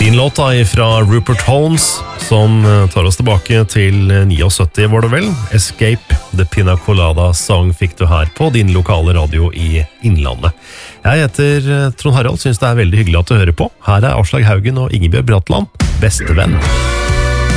Fin låt da fra Rupert Holmes, som tar oss tilbake til 79 var det vel. Escape, The Pina Colada Song fikk du her på din lokale radio i Innlandet. Jeg heter Trond Harald, synes det er veldig hyggelig at du hører på. Her er Aslak Haugen og Ingebjørg Bratland, bestevenn.